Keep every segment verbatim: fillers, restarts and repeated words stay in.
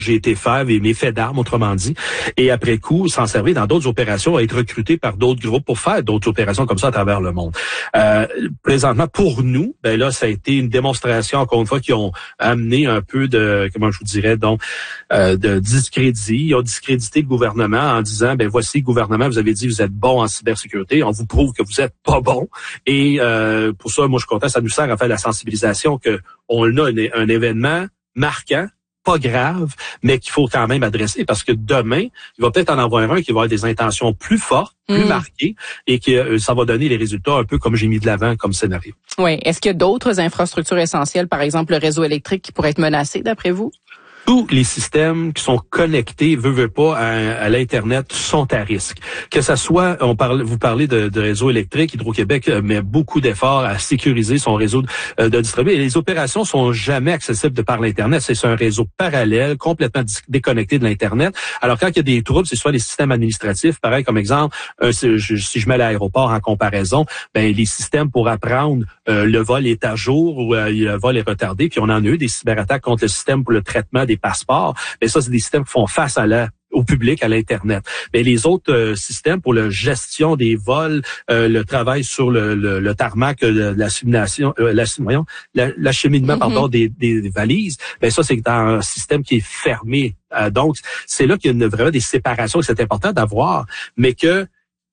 j'ai été faire mes faits d'armes, autrement dit, et après coup, s'en servir dans d'autres opérations, à être recruté par d'autres groupes pour faire d'autres opérations comme ça à travers le monde. Euh, présentement, pour nous, ben là, ça a été une démonstration, encore une fois, qui ont amené un peu de, comment je vous dirais, donc, euh, de discrédit. Ils ont discrédité le gouvernement en disant, ben voici, gouvernement, vous avez dit vous êtes bon en cybersécurité, on vous prouve que vous êtes pas bon. Et euh, pour ça, moi, je suis content, ça nous sert à faire la sensibilisation que on a un, un événement marquant, pas grave, mais qu'il faut quand même adresser parce que demain, il va peut-être en avoir un qui va avoir des intentions plus fortes, plus mmh. marquées et que euh, ça va donner les résultats un peu comme j'ai mis de l'avant comme scénario. Oui. Est-ce qu'il y a d'autres infrastructures essentielles, par exemple le réseau électrique, qui pourraient être menacées d'après vous? Tous les systèmes qui sont connectés, veut, veut pas, à, à l'Internet sont à risque. Que ça soit, on parle, vous parlez de, de réseau électrique, Hydro-Québec met beaucoup d'efforts à sécuriser son réseau de, de distribution. Et les opérations sont jamais accessibles de par l'Internet. C'est un réseau parallèle, complètement déconnecté de l'Internet. Alors, quand il y a des troubles, c'est soit les systèmes administratifs, pareil comme exemple, euh, si, je, si je mets l'aéroport en comparaison, ben les systèmes pour apprendre euh, le vol est à jour ou euh, le vol est retardé. Puis on en a eu des cyberattaques contre le système pour le traitement des passeports, mais ça, c'est des systèmes qui font face à la au public, à l'Internet. Mais les autres euh, systèmes pour la gestion des vols, euh, le travail sur le, le, le tarmac, euh, l'assimilation, euh, l'acheminement, l'acheminement, mm-hmm. pardon, des, des, des valises, ben ça, c'est dans un système qui est fermé. Euh, donc, c'est là qu'il y a une, vraiment des séparations que c'est important d'avoir, mais que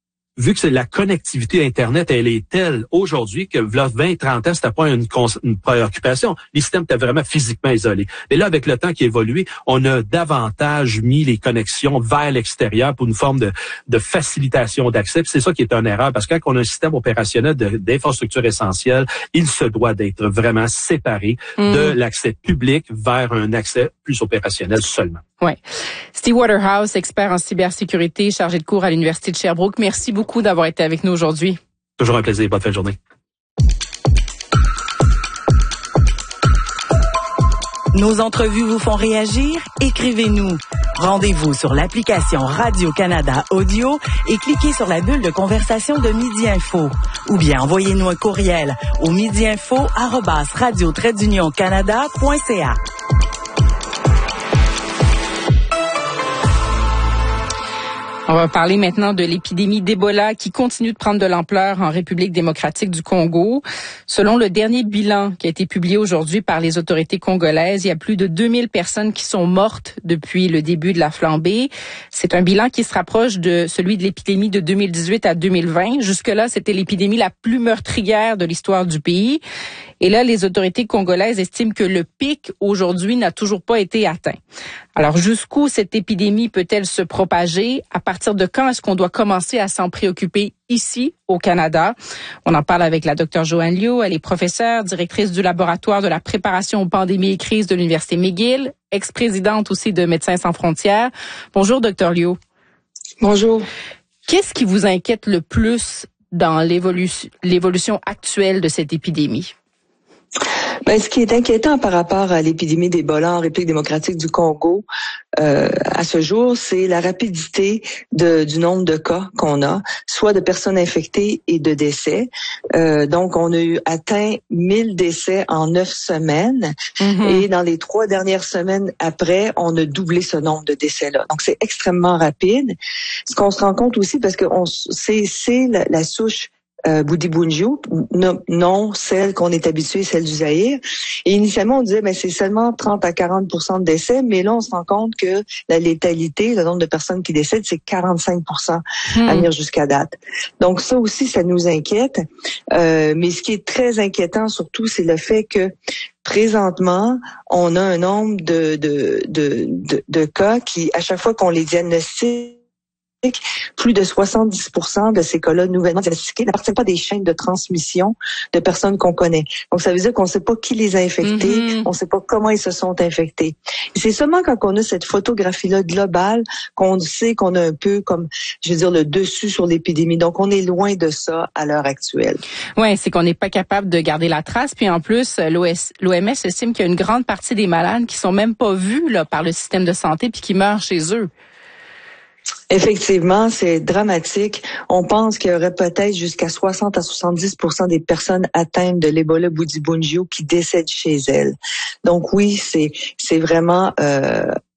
vu que c'est la connectivité Internet, elle est telle aujourd'hui que là, vingt, trente ans, c'était pas une, une préoccupation. Les systèmes étaient vraiment physiquement isolés. Mais là, avec le temps qui évolue, on a davantage mis les connexions vers l'extérieur pour une forme de, de facilitation d'accès. Puis c'est ça qui est une erreur, parce que quand on a un système opérationnel d'infrastructure essentielle, il se doit d'être vraiment séparé mmh. de l'accès public vers un accès plus opérationnel seulement. Oui. Steve Waterhouse, expert en cybersécurité, chargé de cours à l'Université de Sherbrooke. Merci beaucoup d'avoir été avec nous aujourd'hui. Toujours un plaisir. Bonne fin de journée. Nos entrevues vous font réagir? Écrivez-nous. Rendez-vous sur l'application Radio-Canada Audio et cliquez sur la bulle de conversation de Midi Info. Ou bien envoyez-nous un courriel au midiinfo arobase radio trait d'union canada point c a. On va parler maintenant de l'épidémie d'Ebola qui continue de prendre de l'ampleur en République démocratique du Congo. Selon le dernier bilan qui a été publié aujourd'hui par les autorités congolaises, il y a plus de deux mille personnes qui sont mortes depuis le début de la flambée. C'est un bilan qui se rapproche de celui de l'épidémie de deux mille dix-huit à deux mille vingt. Jusque-là, c'était l'épidémie la plus meurtrière de l'histoire du pays. Et là, les autorités congolaises estiment que le pic aujourd'hui n'a toujours pas été atteint. Alors, jusqu'où cette épidémie peut-elle se propager? À partir de quand est-ce qu'on doit commencer à s'en préoccuper ici, au Canada? On en parle avec la docteure Joanne Liu. Elle est professeure, directrice du laboratoire de la préparation aux pandémies et crises de l'Université McGill, ex-présidente aussi de Médecins sans frontières. Bonjour, docteur Liu. Bonjour. Qu'est-ce qui vous inquiète le plus dans l'évolution, l'évolution actuelle de cette épidémie? Ben, ce qui est inquiétant par rapport à l'épidémie d'Ebola en République démocratique du Congo, euh, à ce jour, c'est la rapidité de, du nombre de cas qu'on a, soit de personnes infectées et de décès. Euh, donc, on a eu atteint mille décès en neuf semaines mm-hmm. et dans les trois dernières semaines après, on a doublé ce nombre de décès-là. Donc, c'est extrêmement rapide. Ce qu'on se rend compte aussi, parce que on, c'est, c'est la, la souche Euh, Bundibugyo, non, non celle qu'on est habitué, celle du Zaïre. Et initialement, on disait, ben c'est seulement trente à quarante pour cent de décès, mais là, on se rend compte que la létalité, le nombre de personnes qui décèdent, c'est quarante-cinq pour cent mmh. à venir jusqu'à date. Donc ça aussi, ça nous inquiète. Euh, mais ce qui est très inquiétant surtout, c'est le fait que présentement, on a un nombre de, de, de, de, de cas qui, à chaque fois qu'on les diagnostique, plus de soixante-dix pour cent de ces cas-là nouvellement diagnostiqués n'appartiennent pas des chaînes de transmission de personnes qu'on connaît. Donc, ça veut dire qu'on ne sait pas qui les a infectés, mm-hmm. on ne sait pas comment ils se sont infectés. Et c'est seulement quand on a cette photographie-là globale qu'on sait qu'on a un peu comme, je veux dire, le dessus sur l'épidémie. Donc, on est loin de ça à l'heure actuelle. Oui, c'est qu'on n'est pas capable de garder la trace. Puis en plus, l'O M S estime qu'il y a une grande partie des malades qui sont même pas vus là, par le système de santé puis qui meurent chez eux. Effectivement, c'est dramatique. On pense qu'il y aurait peut-être jusqu'à soixante à soixante-dix pour cent des personnes atteintes de l'Ebola Bundibugyo qui décèdent chez elles. Donc oui, c'est c'est vraiment euh,